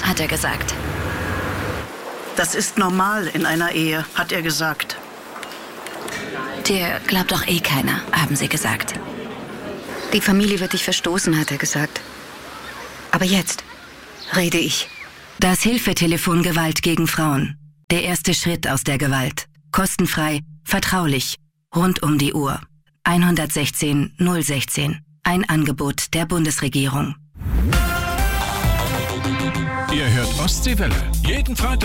hat er gesagt. Das ist normal in einer Ehe, hat er gesagt. Dir glaubt doch eh keiner, haben sie gesagt. Die Familie wird dich verstoßen, hat er gesagt. Aber jetzt rede ich. Das Hilfetelefon Gewalt gegen Frauen. Der erste Schritt aus der Gewalt. Kostenfrei, vertraulich, rund um die Uhr. 116 016. Ein Angebot der Bundesregierung. Ihr hört Ostseewelle. Jeden Freitag.